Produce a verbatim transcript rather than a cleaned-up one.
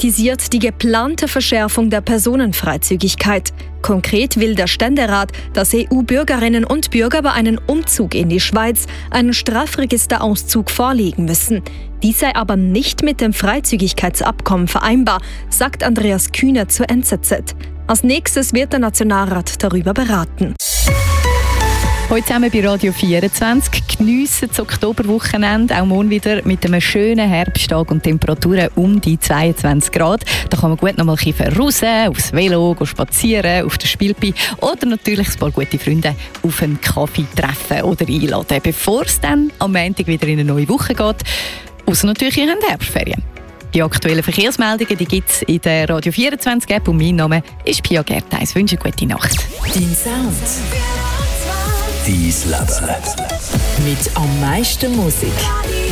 kritisiert die geplante Verschärfung der Personenfreizügigkeit. Konkret will der Ständerat, dass E U-Bürgerinnen und Bürger bei einem Umzug in die Schweiz einen Strafregisterauszug vorlegen müssen. Dies sei aber nicht mit dem Freizügigkeitsabkommen vereinbar, sagt Andreas Kühner zur N Z Z. Als nächstes wird der Nationalrat darüber beraten. Heute zusammen bei Radio vierundzwanzig. Geniessen das Oktoberwochenende, auch morgen wieder mit einem schönen Herbsttag und Temperaturen um die zweiundzwanzig Grad. Da kann man gut noch mal ein bisschen raus, aufs Velo, spazieren, auf der Spielpi oder natürlich ein paar gute Freunde auf einen Kaffee treffen oder einladen, bevor es dann am Montag wieder in eine neue Woche geht. Ausser natürlich, ihr habt Herbstferien. Die aktuellen Verkehrsmeldungen gibt es in der Radio vierundzwanzig App und mein Name ist Pia Gertheis. Ich wünsche eine gute Nacht. Dein Sound. Dein Leben. Mit am meisten Musik.